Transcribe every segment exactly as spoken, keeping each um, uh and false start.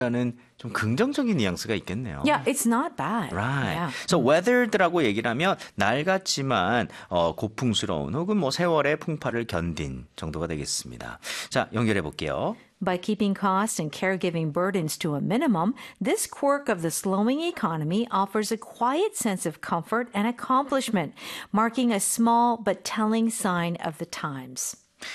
라는 좀 긍정적인 뉘앙스가 있겠네요. Yeah, it's not bad. Right. Yeah. So weathered라고 얘기를 하면 낡았지만 어, 고풍스러운 혹은 뭐 세월의 풍파를 견딘 정도가 되겠습니다. 자, 연결해 볼게요. By keeping costs and caregiving burdens to a minimum, this quirk of the slowing economy offers a quiet sense of comfort and accomplishment, marking a small but telling sign of the times.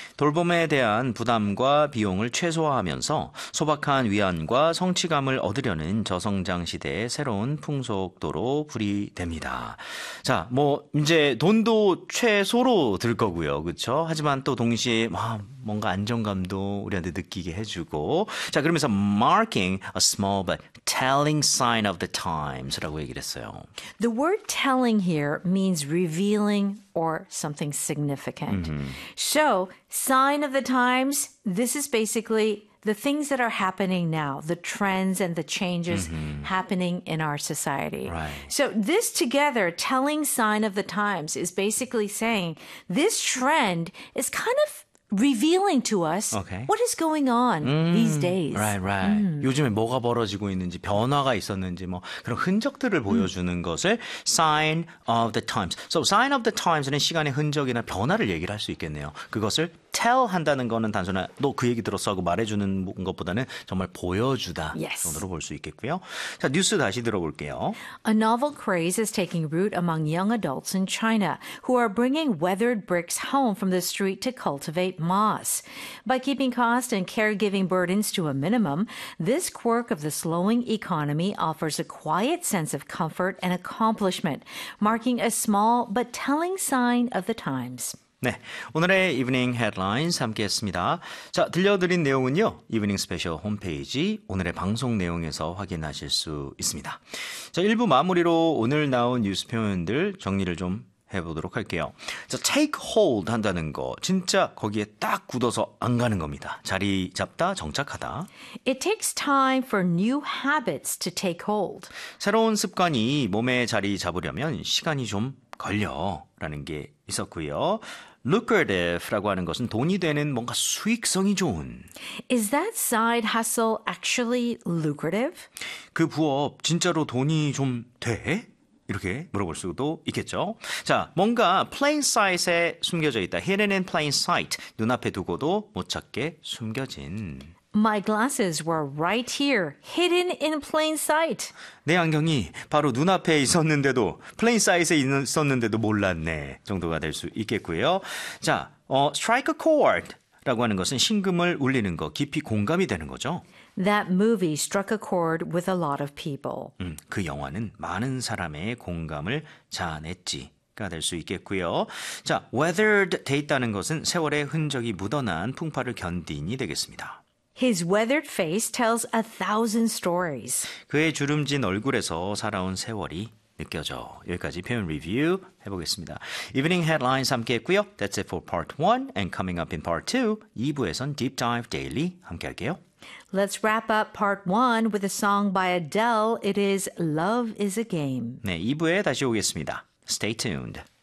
돌봄에 대한 부담과 비용을 최소화하면서 소박한 위안과 성취감을 얻으려는 저성장 시대의 새로운 풍속도로 풀이됩니다. 자, 뭐 이제 돈도 최소로 들 거고요, 그렇죠? 하지만 또 동시에 와, 뭔가 안정감도 우리한테 느끼게 해주고, 자, 그러면서 marking a small but telling sign of the times라고 얘기를 했어요. The word telling here means revealing or something significant. Mm-hmm. So, sign of the times, this is basically the things that are happening now, the trends and the changes mm-hmm. happening in our society. Right. So this together, telling sign of the times, is basically saying this trend is kind of revealing to us okay. what is going on mm, these days. Right, right. 음. 요즘에 뭐가 벌어지고 있는지, 변화가 있었는지, 뭐 그런 흔적들을 보여주는 음. 것을 sign of the times. So sign of the times는 시간의 흔적이나 변화를 얘기를 할 수 있겠네요. 그것을 tell 한다는 거는 단순한 너 그 얘기 들었어 하고 말해주는 것보다는 정말 보여주다 yes. 정도로 볼 수 있겠고요. 자, 뉴스 다시 들어볼게요. A novel craze is taking root among young adults in China who are bringing weathered bricks home from the street to cultivate moss. By keeping cost and caregiving burdens to a minimum, this quirk of the slowing economy offers a quiet sense of comfort and accomplishment, marking a small but telling sign of the times. 네, 오늘의 이브닝 헤드라인스 함께했습니다. 자, 들려드린 내용은요, 이브닝 스페셜 홈페이지 오늘의 방송 내용에서 확인하실 수 있습니다. 자, 일 부 마무리로 오늘 나온 뉴스 표현들 정리를 좀 해보도록 할게요. 자, take hold 한다는 거, 진짜 거기에 딱 굳어서 안 가는 겁니다. 자리 잡다, 정착하다. It takes time for new habits to take hold. 새로운 습관이 몸에 자리 잡으려면 시간이 좀 걸려라는 게 있었고요. lucrative라고 하는 것은 돈이 되는 뭔가 수익성이 좋은. Is that side hustle actually lucrative? 그 부업 진짜로 돈이 좀 돼? 이렇게 물어볼 수도 있겠죠. 자, 뭔가 plain sight에 숨겨져 있다. hidden in plain sight. 눈앞에 두고도 못 찾게 숨겨진. My glasses were right here, hidden in plain sight. 내 안경이 바로 눈앞에 있었는데도 plain sight에 있었는데도 몰랐네 정도가 될 수 있겠고요. 자, 어, strike a chord라고 하는 것은 심금을 울리는 거, 깊이 공감이 되는 거죠. That movie struck a chord with a lot of people. 음, 그 영화는 많은 사람의 공감을 자아냈지. 가 될 수 있겠고요. 자, weathered 돼 있다는 것은 세월의 흔적이 묻어난 풍파를 견딘이 되겠습니다. His weathered face tells a thousand stories. 그의 주름진 얼굴에서 살아온 세월이 느껴져. 여기까지 표현 리뷰 해보겠습니다. Evening Headlines 함께 했고요. That's it for part one. And coming up in part two, 이 부에선 Deep Dive Daily 함께 할게요. Let's wrap up part one with a song by Adele. It is Love is a Game. 네, 이 부에 다시 오겠습니다. Stay tuned.